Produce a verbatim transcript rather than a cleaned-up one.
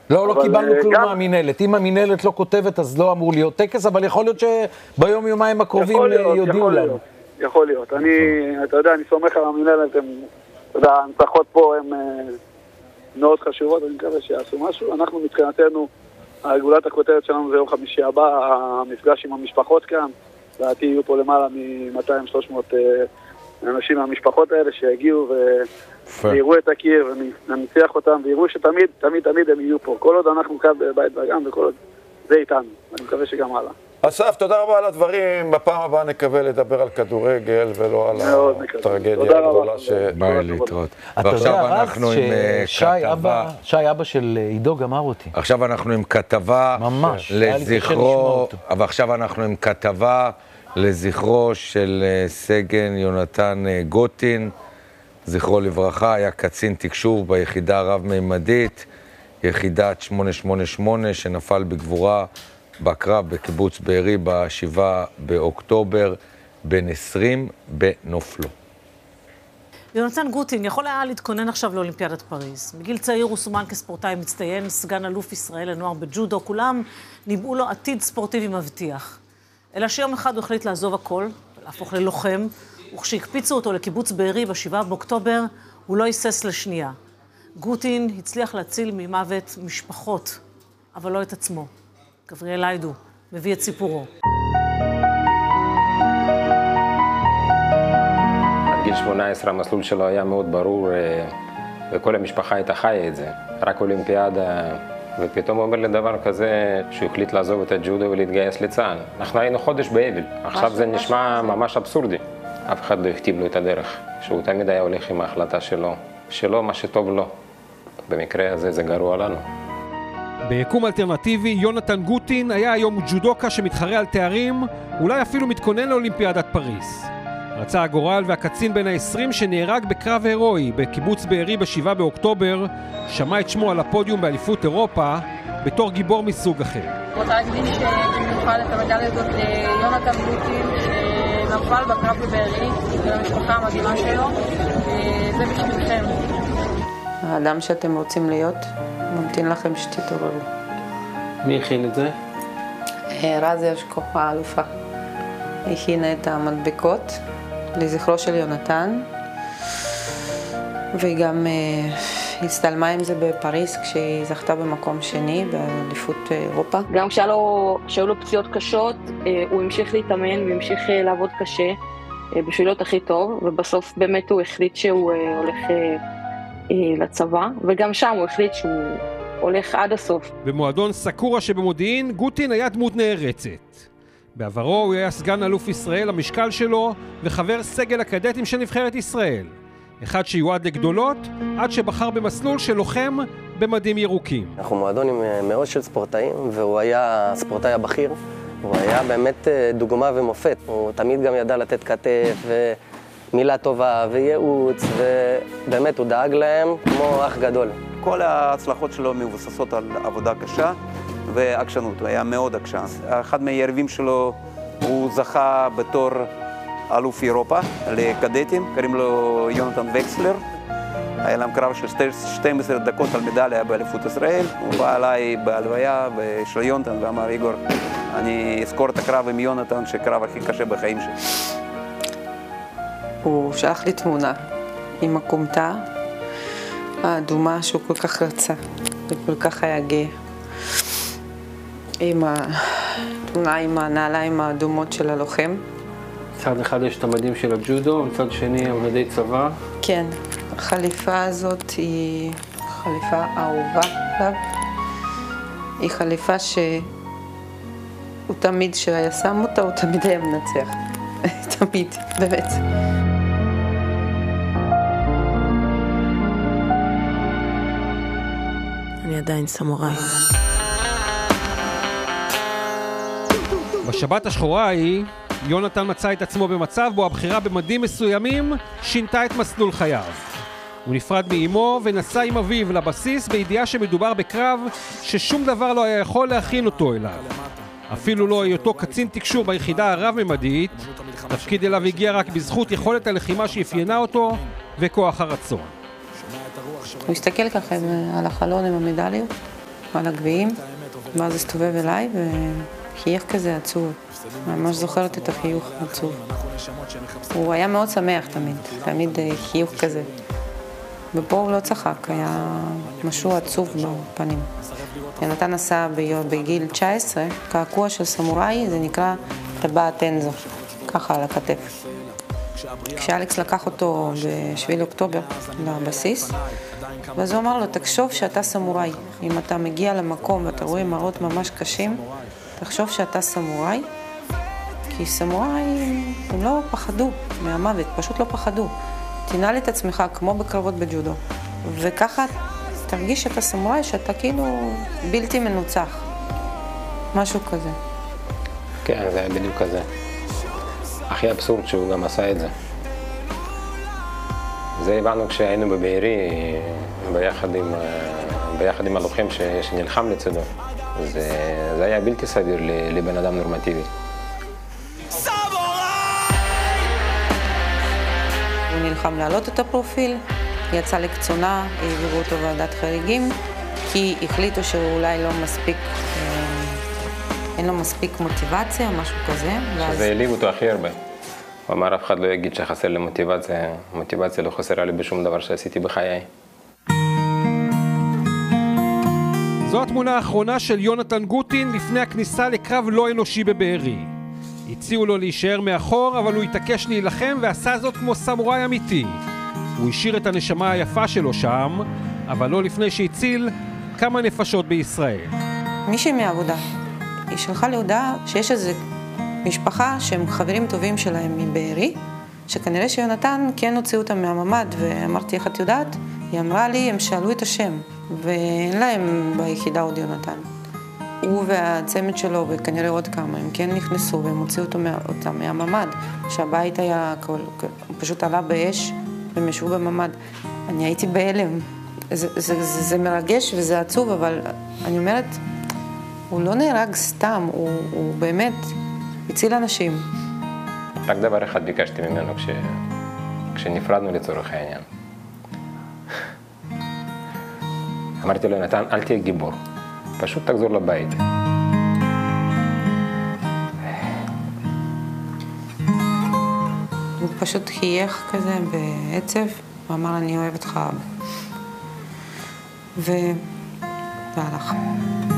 לא, לא קיבלנו כלום מהמינהלת. אם המינהלת לא כותבת, אז לא אמור להיות טקס, אבל יכול להיות שביום יומיים הקרובים יודיעו לנו. יכול להיות. אני, אתה יודע, אני סומך על המינהלת, הם, אתה יודע, ההנצחות פה הן מאוד חשובות, אני מקווה שיעשו משהו. אנחנו מבחינתנו, הגולת הכותרת שלנו זה יום חמישי הבא, המפגש עם המשפחות כאן, לדעתי יהיו פה למעלה מ-מאתיים שלוש מאות אנשים מהמשפחות האלה שהגיעו ויראו את הקיר וננציח אותם ויראו שתמיד, תמיד, תמיד הם יהיו פה. כל עוד אנחנו כאן בבית דגן וכל עוד זה איתנו, אני מקווה שגם הלאה. אסף, תודה רבה על הדברים. בפעם הבאה נקווה לדבר על כדורגל ולא על הטרגדיה הגדולה שבאה להתראות. אתה יודע, רז, ששי אבא של עידו גמר אותי. עכשיו אנחנו עם כתבה לזכרו, ועכשיו אנחנו עם כתבה לזכרו של סגן יונתן גוטין, זכרו לברכה, היה קצין תקשוב ביחידה הרב-מימדית, יחידת שמונה שמונה שמונה, שנפל בגבורה בקרב בקיבוץ בארי בשבעה באוקטובר, בן עשרים בנופלו. יונתן גוטין יכול היה להתכונן עכשיו לאולימפיאדת פריז. בגיל צעיר הוא סומן כספורטאי מצטיין, סגן אלוף ישראל לנוער בג'ודו, כולם ניבאו לו עתיד ספורטיבי מבטיח. אלא שיום אחד הוא החליט לעזוב הכל, להפוך ללוחם, וכשהקפיצו אותו לקיבוץ בארי בשבעה באוקטובר, הוא לא היסס לשנייה. גוטין הצליח להציל ממוות משפחות, אבל לא את עצמו. גבריאל היידו מביא את סיפורו. עד גיל שמונה עשרה המסלול שלו היה מאוד ברור, וכל המשפחה הייתה חיה את זה. רק אולימפיאדה, ופתאום הוא אומר לדבר כזה שהוא החליט לעזוב את הג'ודו ולהתגייס לצה"ל. אנחנו היינו חודש באבל, עכשיו זה נשמע ממש אבסורדי. אף אחד לא הכתיב לו את הדרך, שהוא תמיד היה הולך עם ההחלטה שלו, שלא מה שטוב לו. במקרה הזה זה גרוע לנו. ביקום אלטרנטיבי, יונתן גוטין היה היום ג'ודוקה שמתחרה על תארים, אולי אפילו מתכונן לאולימפיאדת פריז. רצה הגורל והקצין בן ה-עשרים שנהרג בקרב הירואי בקיבוץ בארי בשבעה באוקטובר, שמע את שמו על הפודיום באליפות אירופה בתור גיבור מסוג אחר. רוצה להקדיש במיוחד את המדליה הזאת ליונתן גוטין שנפל בקרב בבארי ולמשפחה המדהימה שלו. זה בשבילכם. האדם שאתם רוצים להיות, ממתין לכם שתתעוררו. מי הכין את זה? רז ישקו, האלופה. הכינה את המדבקות לזכרו של יונתן, והיא גם הצטלמה עם זה בפריז כשהיא זכתה במקום שני באליפות אירופה. גם כשהיו לו פציעות קשות, הוא המשיך להתאמן והמשיך לעבוד קשה בשביל להיות הכי טוב, ובסוף באמת הוא החליט שהוא הולך לצבא, וגם שם הוא החליט שהוא הולך עד הסוף. במועדון סקורה שבמודיעין, גוטין היה דמות נערצת. בעברו הוא היה סגן אלוף ישראל, המשקל שלו, וחבר סגל הקדטים של נבחרת ישראל. אחד שיועד לגדולות, עד שבחר במסלול של לוחם במדים ירוקים. אנחנו מועדון עם מאות של ספורטאים, והוא היה הספורטאי הבכיר. הוא היה באמת דוגמה ומופת. הוא תמיד גם ידע לתת כתף ומילה טובה וייעוץ, ובאמת הוא דאג להם כמו אח גדול. כל ההצלחות שלו מבוססות על עבודה קשה ועקשנות, הוא היה מאוד עקשן. אחד מהיריבים שלו הוא זכה בתור אלוף אירופה לקדטים, קוראים לו יונתן וקסלר. היה להם קרב של שתים עשרה דקות על מדליה באליפות ישראל. הוא בא אליי בהלוויה של יונתן ואמר, איגור, אני אזכור את הקרב עם יונתן, שקרב הכי קשה בחיים שלי. הוא שלח לי תמונה עם הקומטה האדומה שהוא כל כך רצה וכל כך היה גאה. עם התמונה עם הנעליים האדומות של הלוחם. מצד אחד יש את המדים של הג'ודו, מצד שני המדי צבא. כן, החליפה הזאת היא חליפה אהובה עליו. היא חליפה שהוא תמיד, שהיה שם אותה, הוא תמיד היה מנצח. תמיד, באמת. אני עדיין סמוראי. בשבת השחורה ההיא, יונתן מצא את עצמו במצב בו הבחירה במדים מסוימים שינתה את מסלול חייו. הוא נפרד מאמו ונסע עם אביו לבסיס בידיעה שמדובר בקרב ששום דבר לא היה יכול להכין אותו אליו. אפילו לא היותו קצין תקשור ביחידה הרב-ממדית, תפקיד אליו הגיע רק בזכות יכולת הלחימה שאפיינה אותו וכוח הרצון. הוא הסתכל ככה על החלון עם המדליות, על הגביעים, ואז הסתובב אליי וחייך כזה עצוב. ממש זוכרת את החיוך עצוב. הוא היה מאוד שמח תמיד, תמיד חיוך כזה. ופה הוא לא צחק, היה משהו עצוב בפנים. יונתן עשה בגיל תשע עשרה, קעקוע של סמוראי, זה נקרא טבעת אנזו, ככה על הכתף. כשאלכס לקח אותו בשביל אוקטובר לבסיס, ואז הוא אמר לו, תחשוב שאתה סמוראי. אם אתה מגיע למקום ואתה רואה מראות ממש קשים, תחשוב שאתה סמוראי, כי סמוראי הם לא פחדו מהמוות, פשוט לא פחדו. תנהל את עצמך כמו בקרבות בג'ודו, וככה תרגיש שאתה סמוראי, שאתה כאילו בלתי מנוצח, משהו כזה. כן, זה היה בדיוק כזה. הכי אבסורד שהוא גם עשה את זה. זה הבנו כשהיינו בבארי, ביחד עם, ביחד עם הלוחם ש, שנלחם לצדו. זה, זה היה בלתי סביר לבן אדם נורמטיבי. הוא נלחם להעלות את הפרופיל, יצא לקצונה, העבירו אותו ועדת חריגים, כי החליטו שאולי לא מספיק, אין לו מספיק מוטיבציה, משהו כזה. שזה העליב אותו הכי הרבה. הוא אמר, אף אחד לא יגיד שחסר לי מוטיבציה, מוטיבציה לא חסרה לי בשום דבר שעשיתי בחיי. זו התמונה האחרונה של יונתן גוטין לפני הכניסה לקרב לא אנושי בבארי. הציעו לו להישאר מאחור, אבל הוא התעקש להילחם ועשה זאת כמו סמוראי אמיתי. הוא השאיר את הנשמה היפה שלו שם, אבל לא לפני שהציל כמה נפשות בישראל. מישהי מהעבודה, היא שלחה לי הודעה שיש איזו משפחה שהם חברים טובים שלהם מבארי, שכנראה שיונתן כן הוציאו אותם מהממד, ואמרתי איך את יודעת? היא אמרה לי, הם שאלו את השם, ואין להם ביחידה עוד יונתן. הוא והצמד שלו, וכנראה עוד כמה, הם כן נכנסו והם הוציאו אותו מה, אותם מהממד, שהבית היה, הוא פשוט עלה באש והם ישבו בממד. אני הייתי בהלם. זה, זה, זה, זה מרגש וזה עצוב, אבל אני אומרת, הוא לא נהרג סתם, הוא, הוא באמת הציל אנשים. רק דבר אחד ביקשתי ממנו כש, כשנפרדנו לצורך העניין. אמרתי לו, נתן, אל תהיה גיבור. פשוט תחזור לבית. הוא פשוט חייך כזה בעצב, ואמר, אני אוהב אותך. והלך.